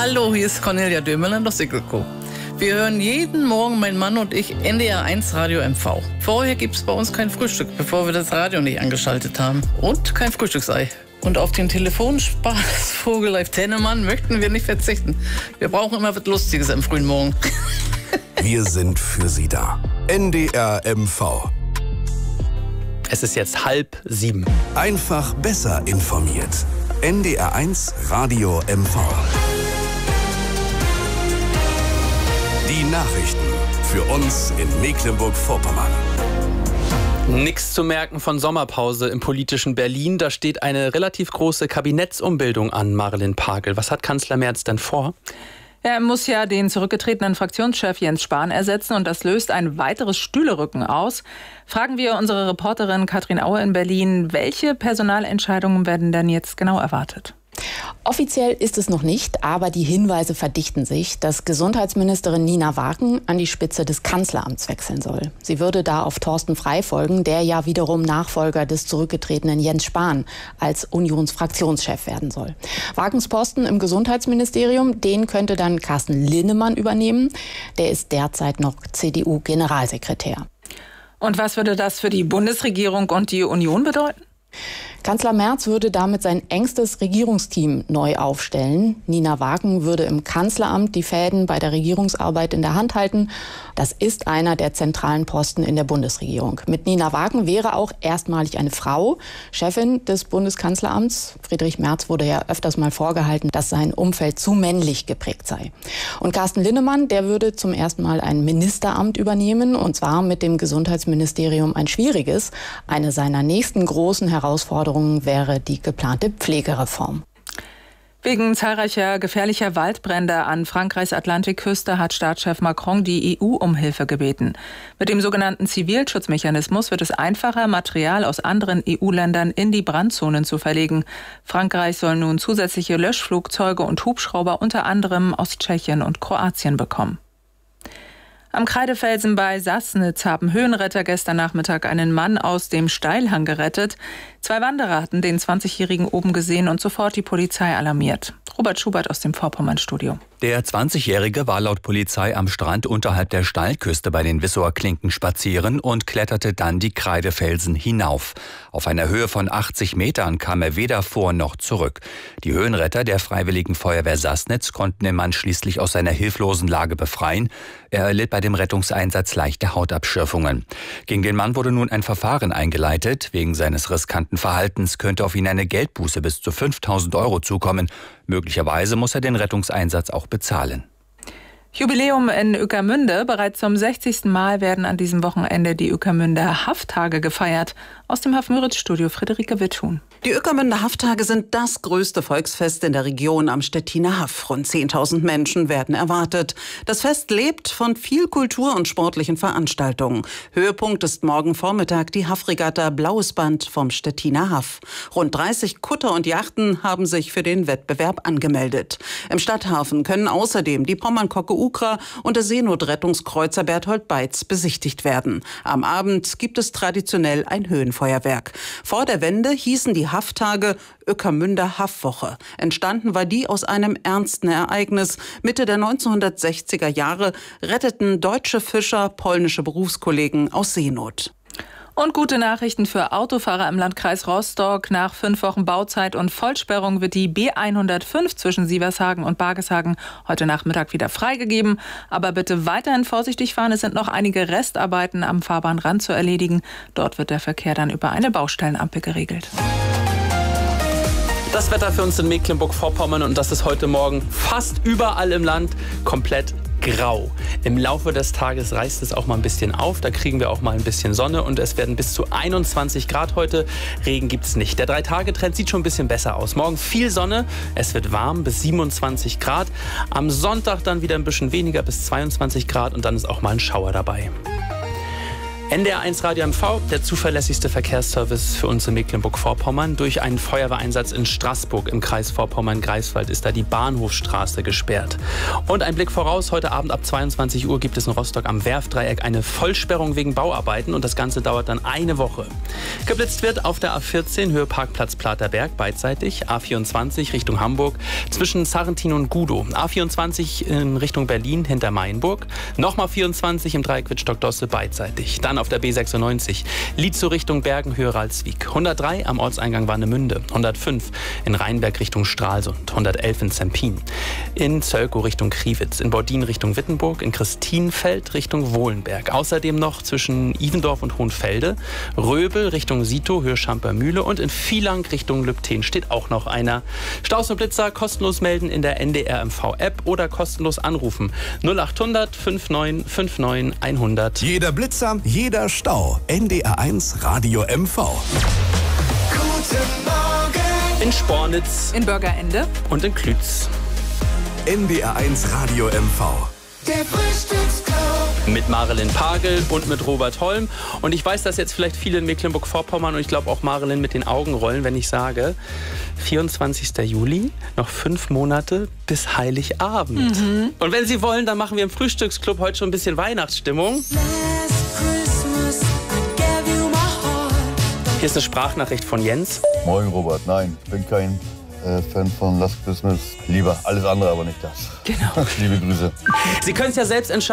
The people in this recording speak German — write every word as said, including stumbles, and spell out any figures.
Hallo, hier ist Cornelia Dömerland aus Igelko. Wir hören jeden Morgen, mein Mann und ich, N D R eins Radio M V. Vorher gibt es bei uns kein Frühstück, bevor wir das Radio nicht angeschaltet haben. Und kein Frühstücksei. Und auf den Telefonspaß Vogel Live Tennemann möchten wir nicht verzichten. Wir brauchen immer was Lustiges am frühen Morgen. Wir sind für Sie da. N D R M V. Es ist jetzt halb sieben. Einfach besser informiert. N D R eins Radio M V. Die Nachrichten für uns in Mecklenburg-Vorpommern. Nichts zu merken von Sommerpause im politischen Berlin. Da steht eine relativ große Kabinettsumbildung an, Marilyn Pagel. Was hat Kanzler Merz denn vor? Er muss ja den zurückgetretenen Fraktionschef Jens Spahn ersetzen und das löst ein weiteres Stühlerücken aus. Fragen wir unsere Reporterin Katrin Aue in Berlin, welche Personalentscheidungen werden denn jetzt genau erwartet? Offiziell ist es noch nicht, aber die Hinweise verdichten sich, dass Gesundheitsministerin Nina Wagen an die Spitze des Kanzleramts wechseln soll. Sie würde da auf Thorsten Frey folgen, der ja wiederum Nachfolger des zurückgetretenen Jens Spahn als Unionsfraktionschef werden soll. Wagens Posten im Gesundheitsministerium, den könnte dann Carsten Linnemann übernehmen. Der ist derzeit noch C D U-Generalsekretär. Und was würde das für die Bundesregierung und die Union bedeuten? Kanzler Merz würde damit sein engstes Regierungsteam neu aufstellen. Nina Wagen würde im Kanzleramt die Fäden bei der Regierungsarbeit in der Hand halten. Das ist einer der zentralen Posten in der Bundesregierung. Mit Nina Wagen wäre auch erstmalig eine Frau Chefin des Bundeskanzleramts. Friedrich Merz wurde ja öfters mal vorgehalten, dass sein Umfeld zu männlich geprägt sei. Und Carsten Linnemann, der würde zum ersten Mal ein Ministeramt übernehmen, und zwar mit dem Gesundheitsministerium ein schwieriges. Eine seiner nächsten großen Herausforderungen wäre die geplante Pflegereform. Wegen zahlreicher gefährlicher Waldbrände an Frankreichs Atlantikküste hat Staatschef Macron die E U um Hilfe gebeten. Mit dem sogenannten Zivilschutzmechanismus wird es einfacher, Material aus anderen E U-Ländern in die Brandzonen zu verlegen. Frankreich soll nun zusätzliche Löschflugzeuge und Hubschrauber unter anderem aus Tschechien und Kroatien bekommen. Am Kreidefelsen bei Sassnitz haben Höhenretter gestern Nachmittag einen Mann aus dem Steilhang gerettet. Zwei Wanderer hatten den zwanzigjährigen oben gesehen und sofort die Polizei alarmiert. Robert Schubert aus dem Vorpommern-Studio. Der zwanzigjährige war laut Polizei am Strand unterhalb der Steilküste bei den Wissower Klinken spazieren und kletterte dann die Kreidefelsen hinauf. Auf einer Höhe von achtzig Metern kam er weder vor noch zurück. Die Höhenretter der Freiwilligen Feuerwehr Sassnitz konnten den Mann schließlich aus seiner hilflosen Lage befreien. Er erlitt bei dem Rettungseinsatz leichte Hautabschürfungen. Gegen den Mann wurde nun ein Verfahren eingeleitet. Wegen seines riskanten Verhaltens könnte auf ihn eine Geldbuße bis zu fünftausend Euro zukommen. Möglicherweise muss er den Rettungseinsatz auch bezahlen. Jubiläum in Ueckermünde. Bereits zum sechzigsten Mal werden an diesem Wochenende die Ueckermünder Hafftage gefeiert. Aus dem Haff-Müritz-Studio Friederike Witthuhn. Die Ueckermünder Hafftage sind das größte Volksfest in der Region am Stettiner Haff. Rund zehntausend Menschen werden erwartet. Das Fest lebt von viel Kultur und sportlichen Veranstaltungen. Höhepunkt ist morgen Vormittag die Haffregatta Blaues Band vom Stettiner Haff. Rund dreißig Kutter und Yachten haben sich für den Wettbewerb angemeldet. Im Stadthafen können außerdem die Pommern-Kocke Ukra und der Seenotrettungskreuzer Berthold Beitz besichtigt werden. Am Abend gibt es traditionell ein Höhenfeuerwerk. Vor der Wende hießen die Hafftage Ueckermünder Haffwoche. Entstanden war die aus einem ernsten Ereignis. Mitte der neunzehnhundertsechziger Jahre retteten deutsche Fischer polnische Berufskollegen aus Seenot. Und gute Nachrichten für Autofahrer im Landkreis Rostock. Nach fünf Wochen Bauzeit und Vollsperrung wird die B hundertfünf zwischen Sievershagen und Bargeshagen heute Nachmittag wieder freigegeben. Aber bitte weiterhin vorsichtig fahren. Es sind noch einige Restarbeiten am Fahrbahnrand zu erledigen. Dort wird der Verkehr dann über eine Baustellenampel geregelt. Das Wetter für uns in Mecklenburg-Vorpommern, und das ist heute Morgen fast überall im Land komplett grau. Im Laufe des Tages reißt es auch mal ein bisschen auf. Da kriegen wir auch mal ein bisschen Sonne und es werden bis zu einundzwanzig Grad heute. Regen gibt es nicht. Der Drei-Tage-Trend sieht schon ein bisschen besser aus. Morgen viel Sonne. Es wird warm bis siebenundzwanzig Grad. Am Sonntag dann wieder ein bisschen weniger bis zweiundzwanzig Grad und dann ist auch mal ein Schauer dabei. N D R eins Radio M V, der zuverlässigste Verkehrsservice für uns in Mecklenburg-Vorpommern. Durch einen Feuerwehreinsatz in Straßburg im Kreis Vorpommern-Greifswald ist da die Bahnhofstraße gesperrt. Und ein Blick voraus, heute Abend ab zweiundzwanzig Uhr gibt es in Rostock am Werftdreieck eine Vollsperrung wegen Bauarbeiten und das Ganze dauert dann eine Woche. Geblitzt wird auf der A vierzehn, Höhe Parkplatz Platerberg, beidseitig, A vierundzwanzig Richtung Hamburg, zwischen Sarrentin und Gudow, A vierundzwanzig in Richtung Berlin hinter Mainburg, nochmal vierundzwanzig im Dreieck Wittstock-Dosse, beidseitig. Dann auf der B sechsundneunzig, Lietzow Richtung Bergen, Höhe Ralswiek. hundertdrei am Ortseingang Warnemünde. hundertfünf in Rheinberg Richtung Stralsund. hundertelf in Zempin. In Zölkow Richtung Kriwitz. In Bordin Richtung Wittenburg. In Christienfeld Richtung Wohlenberg. Außerdem noch zwischen Ivendorf und Hohenfelde. Röbel Richtung Sito, Höhe Schampermühle. Und in Vielang Richtung Lübten steht auch noch einer. Staus und Blitzer kostenlos melden in der N D R M V-App oder kostenlos anrufen. null achthundert neunundfünfzig neunundfünfzig hundert. Jeder Blitzer, jeder Stau. N D R eins Radio M V. Guten Morgen. In Spornitz. In Bürgerende. Und in Klütz. N D R eins Radio M V. Der Frühstücksclub. Mit Marilyn Pagel und mit Robert Holm. Und ich weiß, dass jetzt vielleicht viele in Mecklenburg-Vorpommern und ich glaube auch Marilyn mit den Augen rollen, wenn ich sage, vierundzwanzigster Juli, noch fünf Monate bis Heiligabend. Mhm. Und wenn Sie wollen, dann machen wir im Frühstücksclub heute schon ein bisschen Weihnachtsstimmung. Hier ist eine Sprachnachricht von Jens. Moin Robert, nein, ich bin kein äh, Fan von Last Christmas. Lieber alles andere, aber nicht das. Genau. Liebe Grüße. Sie können es ja selbst entscheiden.